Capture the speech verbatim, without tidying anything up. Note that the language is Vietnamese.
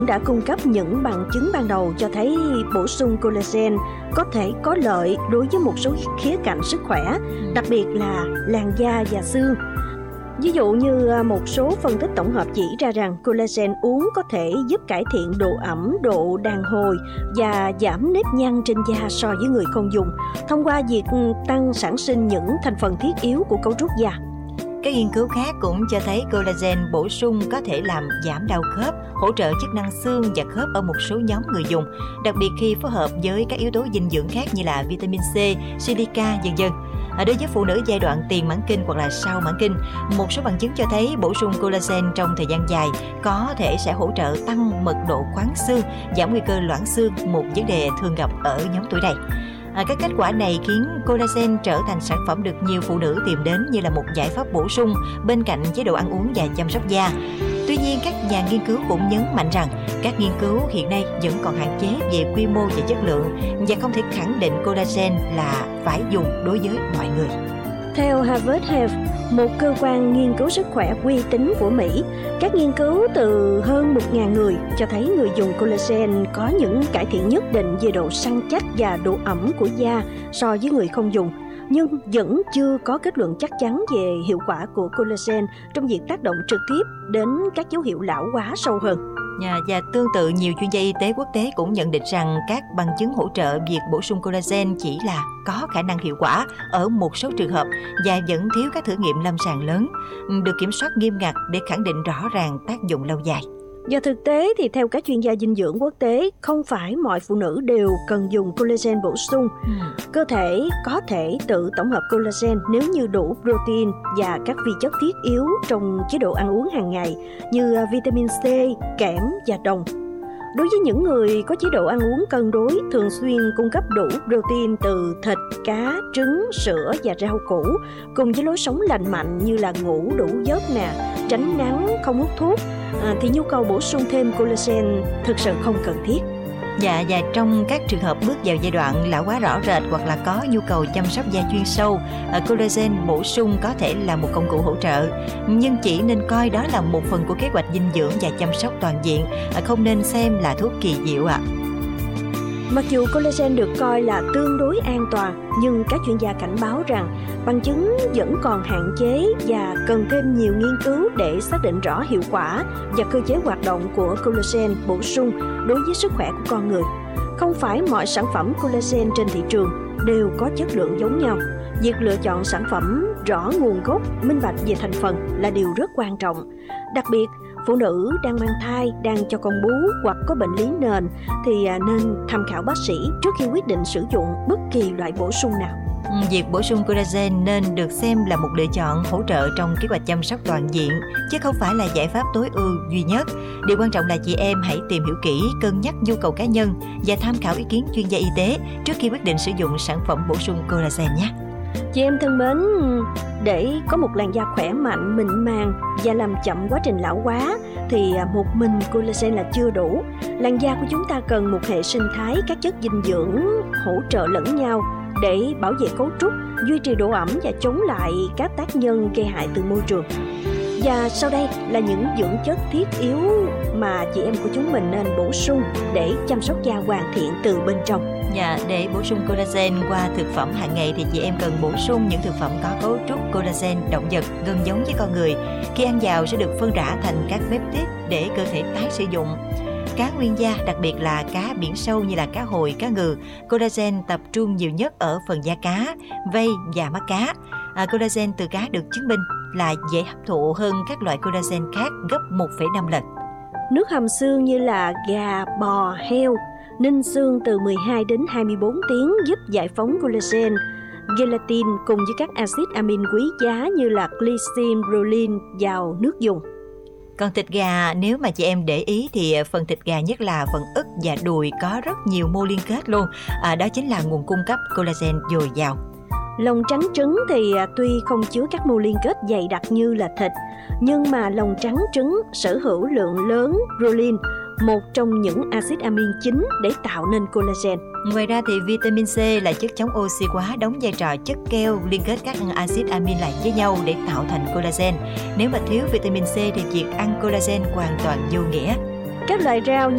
đã cung cấp những bằng chứng ban đầu cho thấy bổ sung collagen có thể có lợi đối với một số khía cạnh sức khỏe, đặc biệt là làn da và xương. Ví dụ như một số phân tích tổng hợp chỉ ra rằng collagen uống có thể giúp cải thiện độ ẩm, độ đàn hồi và giảm nếp nhăn trên da so với người không dùng, thông qua việc tăng sản sinh những thành phần thiết yếu của cấu trúc da. Các nghiên cứu khác cũng cho thấy collagen bổ sung có thể làm giảm đau khớp, hỗ trợ chức năng xương và khớp ở một số nhóm người dùng, đặc biệt khi phối hợp với các yếu tố dinh dưỡng khác như là vitamin C, silica, vân vân. Đối với phụ nữ giai đoạn tiền mãn kinh hoặc là sau mãn kinh, một số bằng chứng cho thấy bổ sung collagen trong thời gian dài có thể sẽ hỗ trợ tăng mật độ khoáng xương, giảm nguy cơ loãng xương, một vấn đề thường gặp ở nhóm tuổi này. À, các kết quả này khiến collagen trở thành sản phẩm được nhiều phụ nữ tìm đến như là một giải pháp bổ sung bên cạnh chế độ ăn uống và chăm sóc da. Tuy nhiên, các nhà nghiên cứu cũng nhấn mạnh rằng các nghiên cứu hiện nay vẫn còn hạn chế về quy mô và chất lượng và không thể khẳng định collagen là phải dùng đối với mọi người. Theo Harvard Health, một cơ quan nghiên cứu sức khỏe uy tín của Mỹ, các nghiên cứu từ hơn một nghìn người cho thấy người dùng collagen có những cải thiện nhất định về độ săn chắc và độ ẩm của da so với người không dùng, nhưng vẫn chưa có kết luận chắc chắn về hiệu quả của collagen trong việc tác động trực tiếp đến các dấu hiệu lão hóa sâu hơn. Và tương tự, nhiều chuyên gia y tế quốc tế cũng nhận định rằng các bằng chứng hỗ trợ việc bổ sung collagen chỉ là có khả năng hiệu quả ở một số trường hợp và vẫn thiếu các thử nghiệm lâm sàng lớn, được kiểm soát nghiêm ngặt để khẳng định rõ ràng tác dụng lâu dài. Do thực tế thì theo các chuyên gia dinh dưỡng quốc tế, không phải mọi phụ nữ đều cần dùng collagen bổ sung. Ừ. Cơ thể có thể tự tổng hợp collagen nếu như đủ protein và các vi chất thiết yếu trong chế độ ăn uống hàng ngày như vitamin C, kẽm và đồng. Đối với những người có chế độ ăn uống cân đối, thường xuyên cung cấp đủ protein từ thịt, cá, trứng, sữa và rau củ, cùng với lối sống lành mạnh như là ngủ đủ giấc nè, tránh nắng, không hút thuốc, à, thì nhu cầu bổ sung thêm collagen thực sự không cần thiết. Dạ, và trong các trường hợp bước vào giai đoạn lão hóa rõ rệt hoặc là có nhu cầu chăm sóc da chuyên sâu, collagen bổ sung có thể là một công cụ hỗ trợ, nhưng chỉ nên coi đó là một phần của kế hoạch dinh dưỡng và chăm sóc toàn diện, không nên xem là thuốc kỳ diệu ạ. À. Mặc dù collagen được coi là tương đối an toàn, nhưng các chuyên gia cảnh báo rằng bằng chứng vẫn còn hạn chế và cần thêm nhiều nghiên cứu để xác định rõ hiệu quả và cơ chế hoạt động của collagen bổ sung đối với sức khỏe của con người. Không phải mọi sản phẩm collagen trên thị trường đều có chất lượng giống nhau. Việc lựa chọn sản phẩm rõ nguồn gốc, minh bạch về thành phần là điều rất quan trọng. Đặc biệt, phụ nữ đang mang thai, đang cho con bú hoặc có bệnh lý nền thì nên tham khảo bác sĩ trước khi quyết định sử dụng bất kỳ loại bổ sung nào. Việc bổ sung collagen nên được xem là một lựa chọn hỗ trợ trong kế hoạch chăm sóc toàn diện, chứ không phải là giải pháp tối ưu duy nhất. Điều quan trọng là chị em hãy tìm hiểu kỹ, cân nhắc nhu cầu cá nhân và tham khảo ý kiến chuyên gia y tế trước khi quyết định sử dụng sản phẩm bổ sung collagen nhé. Chị em thân mến, để có một làn da khỏe mạnh, mịn màng và làm chậm quá trình lão hóa thì một mình collagen là chưa đủ. Làn da của chúng ta cần một hệ sinh thái các chất dinh dưỡng hỗ trợ lẫn nhau để bảo vệ cấu trúc, duy trì độ ẩm và chống lại các tác nhân gây hại từ môi trường. Và sau đây là những dưỡng chất thiết yếu mà chị em của chúng mình nên bổ sung để chăm sóc da hoàn thiện từ bên trong. Dạ, để bổ sung collagen qua thực phẩm hàng ngày thì chị em cần bổ sung những thực phẩm có cấu trúc collagen động vật gần giống với con người. Khi ăn vào sẽ được phân rã thành các peptide để cơ thể tái sử dụng. Cá nguyên da, đặc biệt là cá biển sâu như là cá hồi, cá ngừ, collagen tập trung nhiều nhất ở phần da cá, vây và mắt cá. À, collagen từ cá được chứng minh là dễ hấp thụ hơn các loại collagen khác gấp một phẩy năm lần. Nước hầm xương như là gà, bò, heo, ninh xương từ mười hai đến hai mươi bốn tiếng giúp giải phóng collagen, gelatin cùng với các axit amin quý giá như là glycine, proline vào nước dùng. Còn thịt gà, nếu mà chị em để ý thì phần thịt gà, nhất là phần ức và đùi, có rất nhiều mô liên kết luôn. À, đó chính là nguồn cung cấp collagen dồi dào. Lòng trắng trứng thì tuy không chứa các mô liên kết dày đặc như là thịt, nhưng mà lòng trắng trứng sở hữu lượng lớn proline, một trong những axit amin chính để tạo nên collagen. Ngoài ra thì vitamin C là chất chống oxy hóa, đóng vai trò chất keo liên kết các axit amin lại với nhau để tạo thành collagen. Nếu mà thiếu vitamin C thì việc ăn collagen hoàn toàn vô nghĩa. Các loại rau